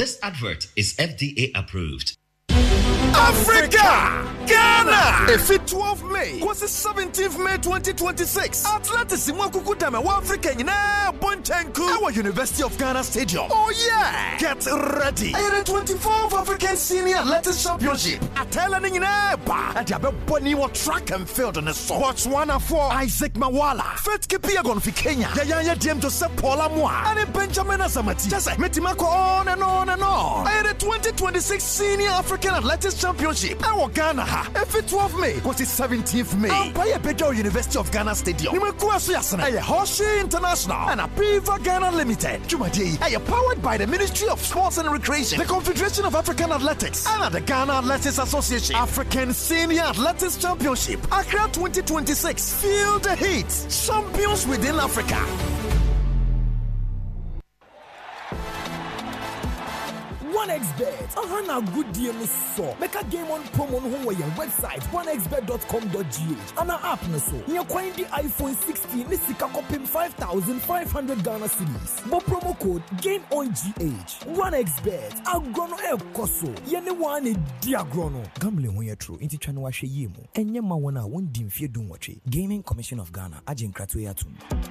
This advert is FDA approved. Africa! Ghana! If it 12 May, was the 17th May 2026. Atlantis Imwakuku Dame wa Africa na Bonchenku. Our University of Ghana Stadium. Oh yeah! Get ready. The 24th African Senior Athletics Championship. Atela ningina ba. Adiabe boni wa track and field on the so. Botswana for Isaac Mawala. Fet Kipiegon fi Kenya. Yaya Diem Joseph Paula Mwa. And Benjamin Azamati. Just like Metimako on and on and on. The 2026 Senior African Athletics Championship. Our Ghana ha. If it 12 May, was it 17th May? Empire Bejo University of Ghana Stadium. Nimekuasu Yasana. Aye Hoshi International and Apiva Ghana Limited. Jumadi. Aye powered by the Ministry of Sports and Recreation, the Confederation of African Athletics, and the Ghana Athletics Association. African Senior Athletics Championship. Accra 2026. Feel the heat. Champions within Africa. OneXBet. A good deal so. Make a game on promo on your website onexbet.com.gh and our app no so. You find the iPhone 16 ni sika kopim 5,500 Ghana cedis. But promo code game on GH. OneXBet. Agrono koso. Yene one diagrono. Gambling when you're true. Inti chano wa she yemu. Enye ma wana won dimfie dun wache. Gaming Commission of Ghana. Ajin kratu yatu.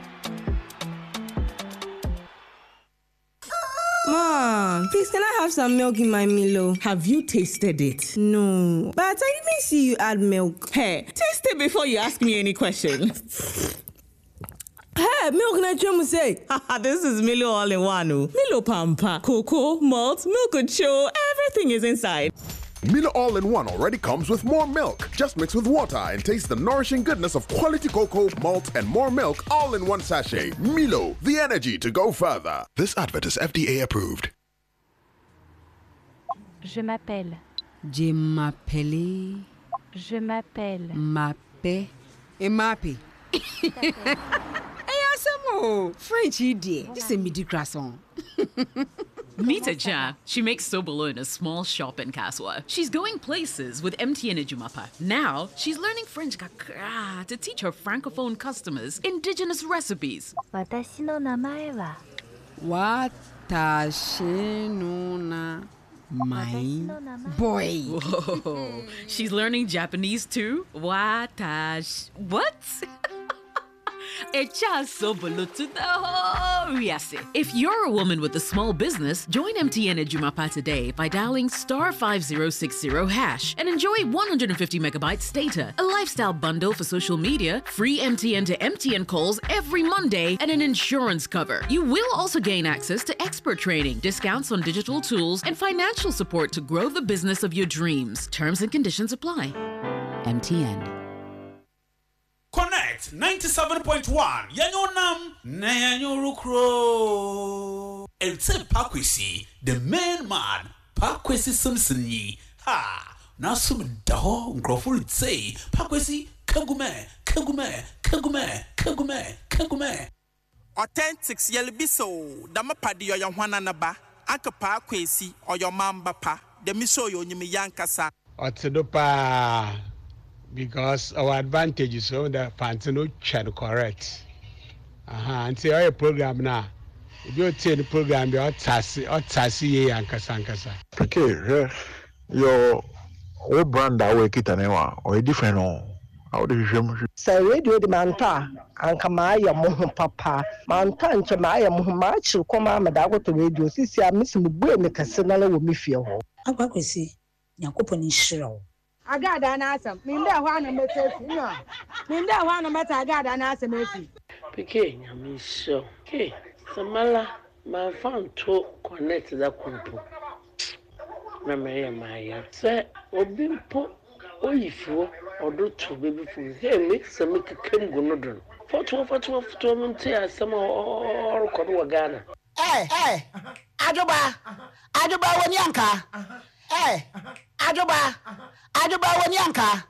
Mom, please can I have some milk in my Milo? Have you tasted it? No, but I didn't see you add milk. Hey, taste it before you ask me any questions. Hey, milk na chemu say. This is Milo all in one. Milo Pampa, cocoa, malt, milk show, everything is inside. Milo All-in-One already comes with more milk. Just mix with water and taste the nourishing goodness of quality cocoa, malt, and more milk all in one sachet. Milo, the energy to go further. This advert is FDA approved. Je m'appelle. Je m'appelle. Je m'appelle. Mappe. Et mappe. Hey, Asamo. French idiot. This is midi croissant. Meet Aja. She makes sobolo in a small shop in Kaswa. She's going places with MTN Ejumapa. Now, she's learning French kakra to teach her francophone customers indigenous recipes. Watashi no namae wa. Watashi no namae. Boy. Whoa. She's learning Japanese too? Watashi. What? If you're a woman with a small business, join MTN Ejumapa today by dialing *5060# and enjoy 150 megabytes data, a lifestyle bundle for social media, free MTN to MTN calls every Monday, and an insurance cover. You will also gain access to expert training, discounts on digital tools, and financial support to grow the business of your dreams. Terms and conditions apply. MTN. Connect 97.1 Yanyo Nam na Yanyo Rukro. Else Pakwesi, the main man, Pakwesi Simpson yi. Ha! Na sum daho ngroful say Pakwesi kagume. Authentics yelbiso damapadi yo yahwana naba anka Pakwesi or your mamba pa the miso yo nyimi yankasa. Otsedopa. Because our advantage is so that Pantino can correct. And say our program now. If you take the program, you are Tassi and Kasankasa. Okay, your old brand that we get or a different one. How do you say radio the manta and Kamaya Mohu Papa, Mantan Chamaya Muhammad, Koma Madago to radio. This year, Miss Mubu, the Casino with me feel. I got to see Yakupon is show. I got an answer. Minda one and better. Minda one and better. I got an answer. Piquet, I miss so. Okay, Samala, my phone to connect the compo. Maya, say, or being put, or if you or do two baby food. Here, mix and make a cane gonodron. For 12 tears, some or Kodwagana. Hey, Adoba, Wanyanka. Hey, Adoba Wanyanka.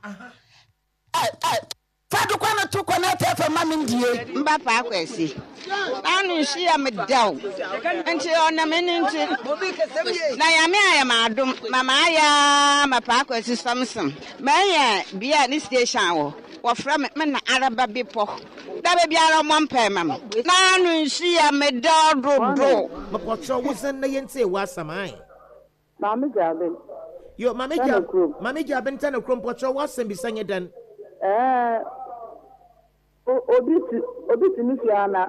Fadu kwana tu kwana tefe mami ndiye. Mbapa akwesi. Anu shi ya medao. Nti ona meni nti. Na yame aya madum. Mama aya mapa akwesi Samson. Maya biya ni station wo. Wafra me na araba bipo. Dabe biara mwampe mama. Anu shi ya medao do. Mapocho wusen na yense wasamai. Mami Jabin. Yo, Mami Jabin Tana Krum, what your was and be sang it then? Obit Nifiana.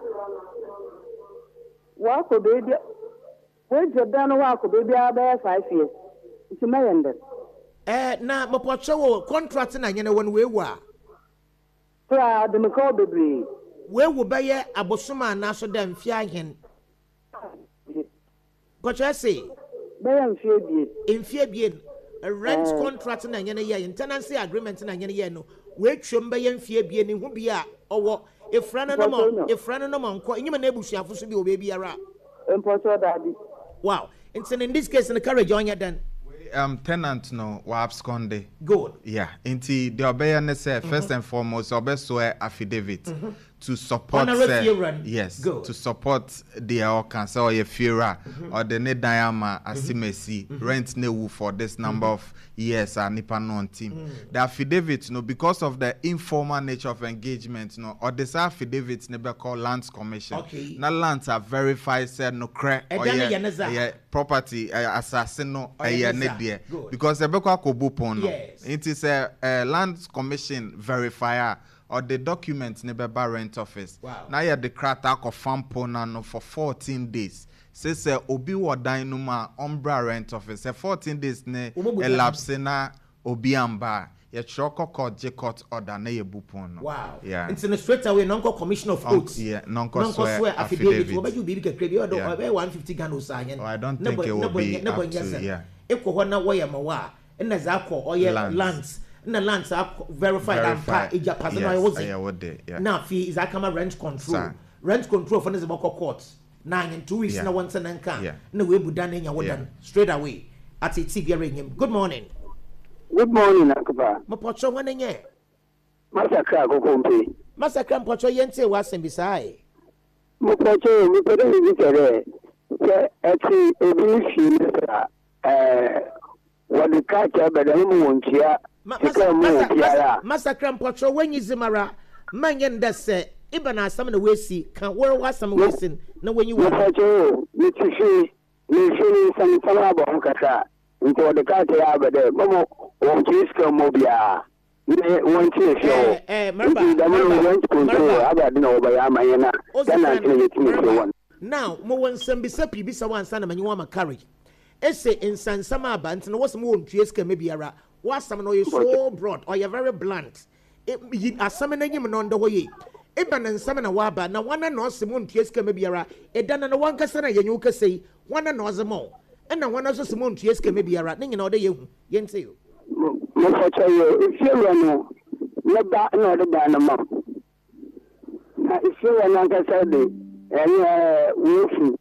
Walk a baby. Where's your done walk a baby about 5 years? It's a million. Now, Mopocho contracting and when we were. Proud the Macabre. Where will buy a Bosuma Naso Dam Fiahin? What I say? In Fiabian, a rent contract and a year in tenancy agreement and a year no. Wait, Chumba and Fiabian in Wubia or if Frananamon, you may never share for you, baby. Wow. It's in this case in the carriage on your then. Tenant no wa absconde. Good. Yeah. Inti the obey say first and foremost obey swear affidavit to support yes good. To support the or cancer or fira or the ne diama asimesi rent ne for this number of years and nipa non team. The affidavit no because of the informal nature of engagement no or this affidavit never called lands commission. Okay. Now lands are verified said no crack or property assassin no because the beko akobupon no it is a land commission verifier or the document never by rent office. Wow. Now you the crack of farm pona for 14 days. Says obi wa dynuma umbra rent office 14 days ne elapse na obi amba ye choko court je court order na ye bupon. Wow. Yeah. It's in a straight away non-co commission of oaths. Yeah, non-co swear affidavit. What you be credit or 150 Ghana sign. I don't think it will be up to, yeah. If we na waya mawa and na zako or lands na lands are verified and ija pass no was it. Now fee is akama rent control. Rent control for the court. 9 and 2 weeks na once and can. No we would done in your straight away at it him. Good morning. Good morning, Akaba. Mopocho one ye. Massacre go compe. Massacre Pocho yente was and beside. Mopocho, we put it actually what the catcher but I won't hear. Massacre Pocho when you zimara man that say Ibana some of the way see can where was some wasting no when you were some about Kata into the catcher but the Momo won't risk a mobia. One tear show. Now, more one some bisapi bisa one son and you want carry. Esse in San Samabant and what's more Triesca maybe ara. Was some no so broad or you're very blunt. It are summoning him on the way. Eben and summon a waba, now one and no Simon Triesca maybe ara. It done and one casana you can say one and no more. And now one also Simon Triesca maybe ara. Ning in order you yen say you. If you run, you're back another banner. If you run on Saturday, and Wilson,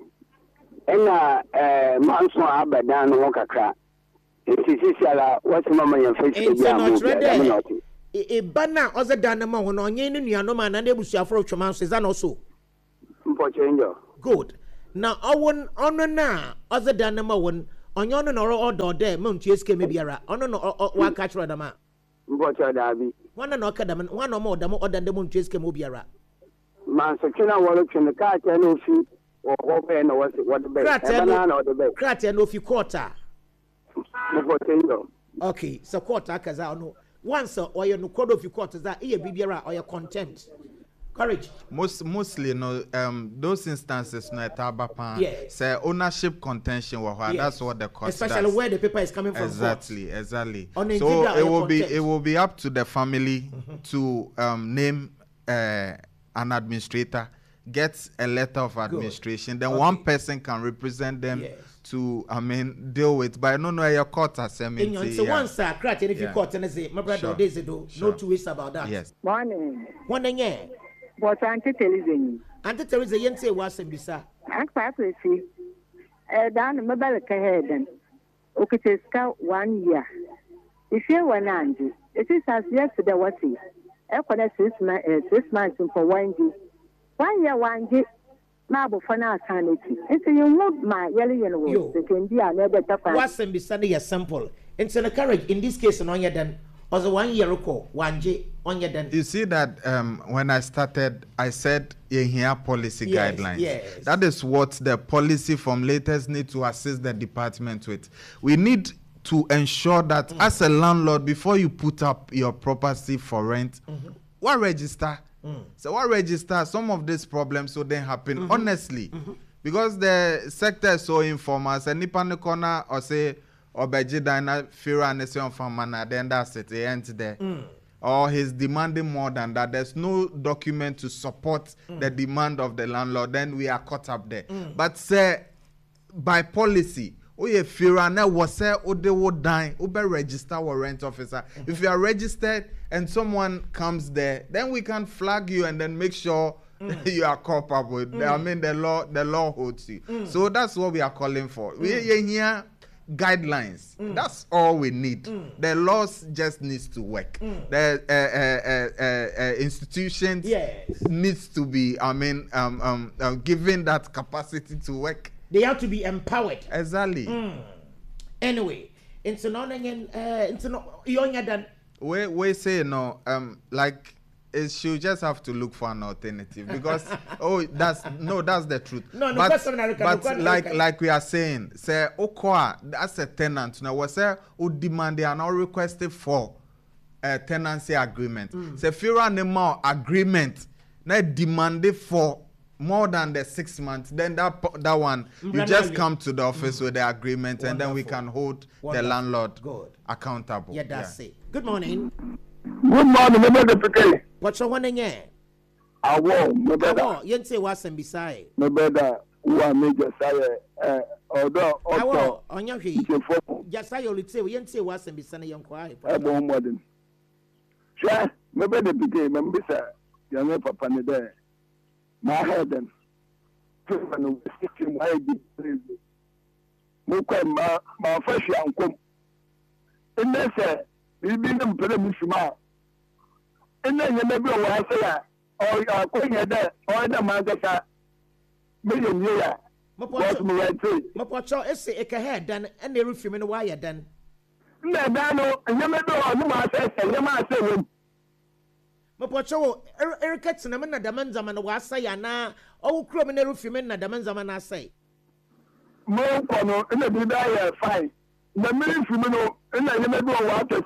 and Manson Abadan Wokaka. It is what's Mamma and Facebook. A banner other than the man on your no man and able to approach your mouse is that also. Good. Now, I won't honor now other than the man. On your no order there, Mount Cheske maybe a on no or catch Radama. What are Davi? One and academy, one or more than the Mount Cheske Mobiara. Mansakina works in the car, no feet or open or what the bed. Crater no few quarter. Okay, so quarter Kazano. Once or your no code of your quarters that ear Bibiara or your contempt. Courage. Mostly no those instances no tabapa say ownership contention that's what the cost especially where the paper is coming from. Exactly. So it will be up to the family to name an administrator, get a letter of administration, then one person can represent them to deal with. But I don't know your court assembly. So once I crack if you court and say my brother days ago, no two ways about that. Yes. One yeah. But Auntie Teresa. Auntie Teresa, you say was and bisa. I see. Down mobile head. Okay, it's 1 year. If you were Angie, it is as yesterday was he. After 6 months for 1 year. 1 year, 1 year. Marble for now, sanity. And so you move my yellow. The can be another. Was and bisa your sample. And so the courage in this case, on your then. Also 1 year ago, 1J on your den. You see that when I started, I said here policy guidelines. Yes. That is what the policy formulators need to assist the department with. We need to ensure that as a landlord, before you put up your property for rent, what register? So what register? Some of these problems will then happen honestly, because the sector is so informal. So nipa corner or say obeji dina fira and say on farmer, then that's it. They enter there. Or he's demanding more than that. There's no document to support the demand of the landlord. Then we are caught up there. But say by policy. If you are now was say they would die, Uber register or rent officer. If you are registered and someone comes there, then we can flag you and then make sure you are culpable. I mean the law holds you. So that's what we are calling for. We here guidelines. That's all we need. The laws just needs to work. The institutions needs to be given that capacity to work. They have to be empowered. Exactly. Anyway, we say no. Like it should just have to look for an alternative because that's the truth. No, but like we are saying, say Okoa, that's a tenant. Now we say who demand they are not requested for a tenancy agreement. Say if you run more agreement, not demanded for more than the 6 months, then that one you just come to the office with the agreement. Wonderful. And then we can hold the landlord accountable. Yeah, that's it. Good morning. Good morning, Mr. What's your one again? I won't. You say what's in beside? No better. One major sire. Although on your feet. Just I only say we say what's in beside young quiet. I won't modern. Sure, no better became a Mr. Young Papa there. My head and children sitting my fresh young come. And they say, we be them put them smart. And then you may be a say, or you are going at that, or the market million year. Mapocho, it's a head done, and they refuse in a wire done. No, and you may be on the market, and you might say, Mapocho, Ericats and Amanda Damanzaman was say, and now all criminal female Damanzaman say. More corner in the desire fine. The million female, and I never go water.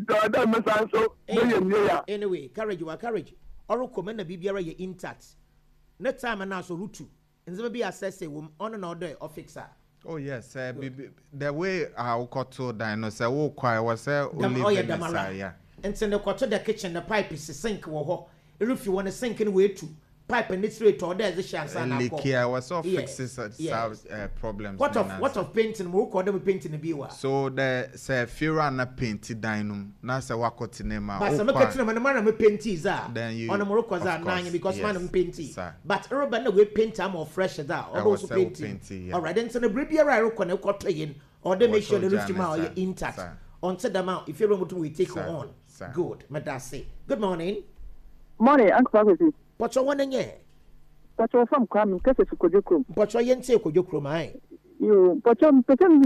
Anyway, courage. Or commend the BBR intact. Next time and also root to. And there be assess a woman on another or fixer. Oh, yes, the way I got to dinosaur, oh, quiet was only yeah. And send the quarter the kitchen, the pipe is a sink or if you want to sink in way to pipe and it's straight or there's a chance. I was all fixes problems. What of painting? We'll call them painting the viewer. So the say Fiona painted dinum, Nasa Wakoti name. But some kitchen and man painties are then on the Moroccos are 9 because man painty. But urban way paint am or fresh as that or also painting. All right, then send a bribia I reckon a quarter in or they make sure the roof tomorrow intact. On said amount if you're able to take on. Good, Madasi. Good morning. Morning, Uncle. What's your one in here? But you're from Cram, because it's Kojokrum. But you're in Kojokrum, you, but you're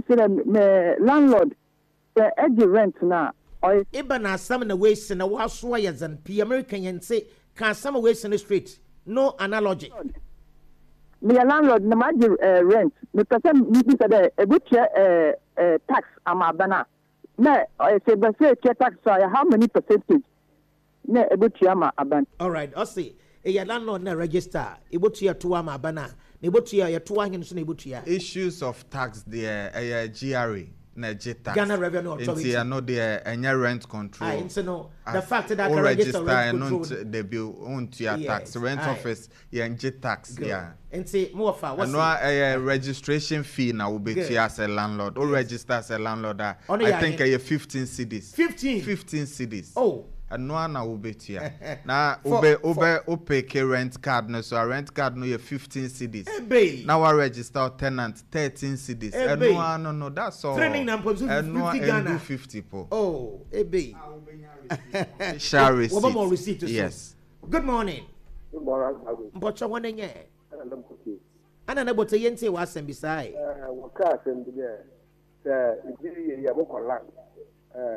the landlord, the edgy rent now. Or Ibana, some in the waste and a wild swires and P. American and say, can some waste in the street? No analogy. Me a landlord, the magic rent. The person needs a good tax, Amabana. No, I say, but say, tax, how many percentage? No, a good yama aban. All right, I'll see. A landlord na register. Able to your tuama bana. Able to your tuang able to your issues of tax there. A GRA. Ghana Revenue Authority. I know the rent control. The fact that I register and the bill on to your tax rent office. Yeah, tax. Yeah. And say more for what's a registration fee now will be to as a landlord or register as a landlord. I think 15 cedis. 15 cedis. Oh. And no one will be here. Now, Ope rent card, no, so a rent card, no, 15 cedis. Now I register tenant 13 cedis. No, that's all. Training numbers 50 Ghana. 50 po. Oh, Ebe. Share receipt. One more receipt. Yes. Good morning. Good morning. But you want to and I know to say what's in beside.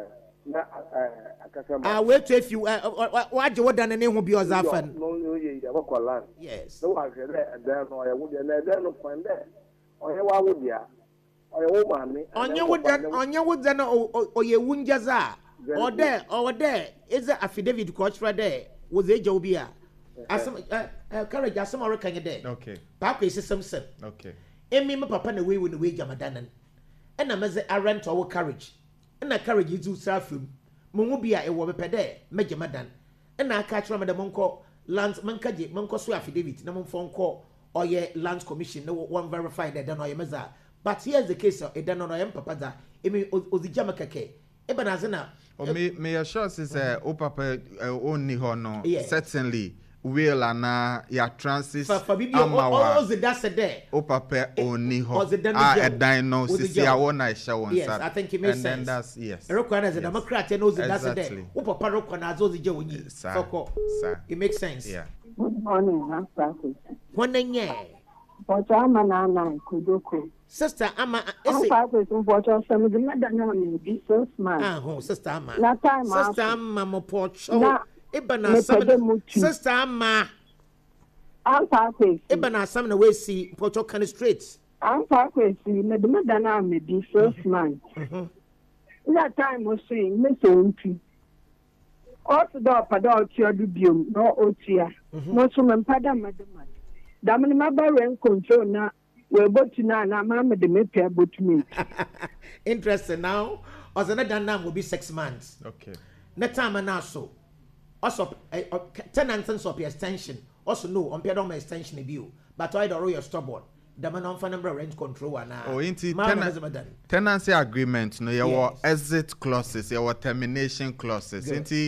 na akasema wait if you what you done ne ho bi ozafan no ye ya wakwala yes so wa gele dan no ya wudi na dan no kwande onye wa wudi a onye wo mami onye wudi na oye wunjaza ode is affidavit coach for there was a jobia asem courage asem ore kan there okay back is Simpson okay emi me papa na we when we jamadanan na meze arrent or courage na courage izu safum mo bia e wo bepede megemadan na aka kira me de monko land mankaje monko so affidavit na monfo nko oye land commission na one verify that dan oye meza but here's the case e dan no oye papa da emi ozijama keke e banaze na me assure say o papa onni ho no certainly will ana ya transit amawa o papa onni ho edan no sisi awona isha won yes I think it makes sense and then that's yes Rokwana as a democrat and knows that's there o papa Rokwana azo je wonyi soko it makes sense good morning I'm Francis wonenye Bocha ama na kudoko sister ama ese Francis bocha some the madam na be so smart sister ama na time sister ama mo pocho Ibana Sam sister Amma. I'm Parkway. Ibana Sam na we see Porto Can Street. I'm Parkway. Me the madana me be first man. That time was saying Miss Onti. Also do pada otia dubium no otia. No so me pada madam. Da me ma ba ren control na we botina na mama de me pia botumi. Interesting now. Ozana dan will be 6 months. Okay. Na time na so. Also, tenants and so extension. Also, no, on paid on my extension view. But I don't know your stubborn. The man on number rent control and tenancy agreement. No, your exit clauses, your termination clauses.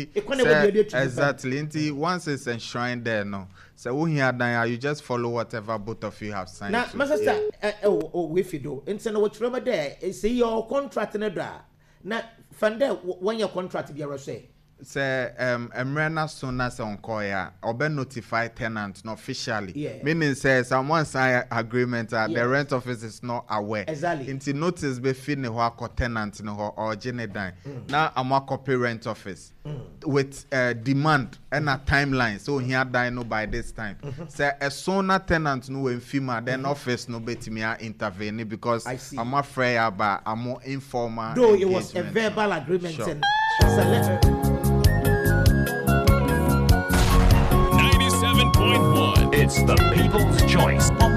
Exactly. Once it's enshrined there, no. So when you are done, you just follow whatever both of you have signed. Now, my sister, if you do, instead of what remember there, see your contract in a draw. Now, find out when your contract be a say. Say emrena sona se onkoya obe notify tenant no officially meaning says someone sign agreement the rent office is not aware exactly until notice be fit ne ho tenant no ho or dan now am copy rent office with demand and a timeline so here die no by this time say a sona tenant no enfima then office no betimi intervene because I'm afraid about a more informal though it was a verbal agreement sure. And it's a letter. 97.1. It's the people's choice.